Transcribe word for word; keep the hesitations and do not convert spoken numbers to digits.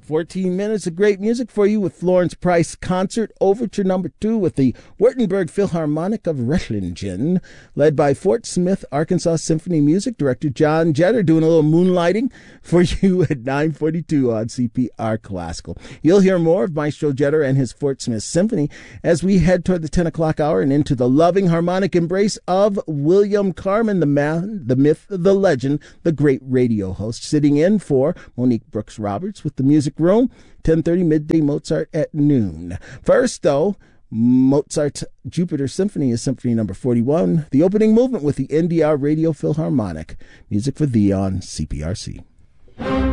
fourteen minutes of great music for you with Florence Price Concert Overture Number Two with the Württemberg Philharmonic of Reutlingen, led by Fort Smith, Arkansas Symphony Music Director John Jetter, doing a little moonlighting for you at nine forty-two on C P R Classical. You'll hear more of Maestro Jetter and his Fort Smith Symphony as we head toward the ten o'clock hour and into the loving harmonic embrace of William Carmen, the man, the myth, the legend, the great radio host, sitting in for Monique Brooks Roberts with the Music Room, ten thirty midday Mozart at noon. First, though, Mozart's Jupiter Symphony is Symphony Number forty-one, the opening movement with the N D R Radio Philharmonic. Music for thee on C P R C.